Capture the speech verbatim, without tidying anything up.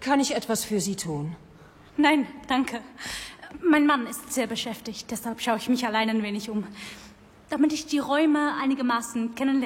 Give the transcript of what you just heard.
Kann ich etwas für Sie tun? Nein, danke. Mein Mann ist sehr beschäftigt, deshalb schaue ich mich allein ein wenig um, damit ich die Räume einigermaßen kennenlerne.